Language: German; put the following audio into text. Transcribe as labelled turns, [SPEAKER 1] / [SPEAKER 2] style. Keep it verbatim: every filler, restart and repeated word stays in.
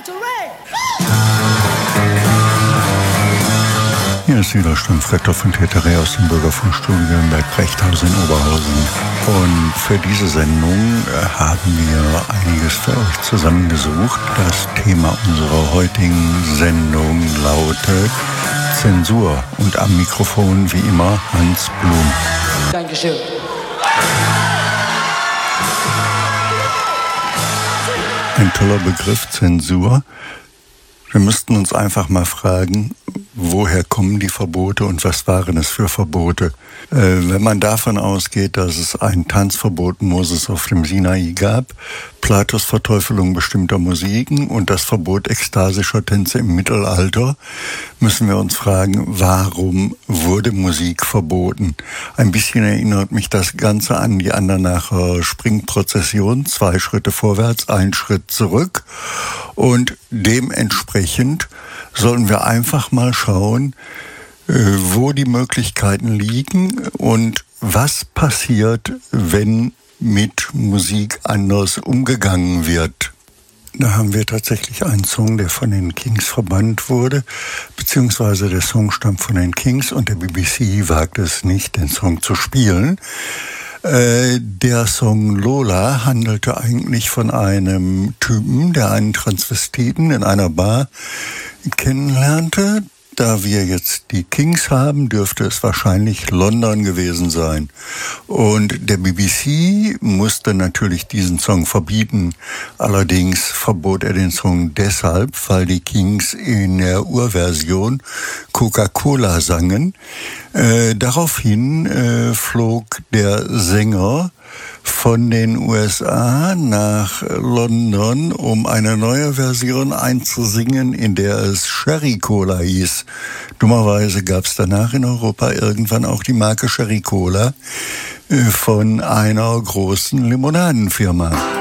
[SPEAKER 1] Hier ist wieder Stimmfretter von Teteré aus dem Bürgerfunkstudio in Berg-Brechthausen in Oberhausen. Und für diese Sendung haben wir einiges für euch zusammengesucht. Das Thema unserer heutigen Sendung lautet Zensur. Und am Mikrofon wie immer Hans Blum.
[SPEAKER 2] Dankeschön.
[SPEAKER 1] Ein toller Begriff, Zensur. Wir müssten uns einfach mal fragen, woher kommen die Verbote und was waren es für Verbote? Äh, wenn man davon ausgeht, dass es ein Tanzverbot Moses auf dem Sinai gab, Platos Verteufelung bestimmter Musiken und das Verbot ekstasischer Tänze im Mittelalter, müssen wir uns fragen, warum wurde Musik verboten? Ein bisschen erinnert mich das Ganze an die Andernacher Springprozession, zwei Schritte vorwärts, ein Schritt zurück, und dementsprechend sollen wir einfach mal schauen, wo die Möglichkeiten liegen und was passiert, wenn mit Musik anders umgegangen wird. Da haben wir tatsächlich einen Song, der von den Kings verbannt wurde, beziehungsweise der Song stammt von den Kings und der B B C wagt es nicht, den Song zu spielen. Äh, der Song Lola handelte eigentlich von einem Typen, der einen Transvestiten in einer Bar kennenlernte. Da wir jetzt die Kings haben, dürfte es wahrscheinlich London gewesen sein. Und der B B C musste natürlich diesen Song verbieten. Allerdings verbot er den Song deshalb, weil die Kings in der Urversion Coca-Cola sangen. Äh, daraufhin äh, flog der Sänger von den U S A nach London, um eine neue Version einzusingen, in der es Sherry Cola hieß. Dummerweise gab es danach in Europa irgendwann auch die Marke Sherry Cola von einer großen Limonadenfirma.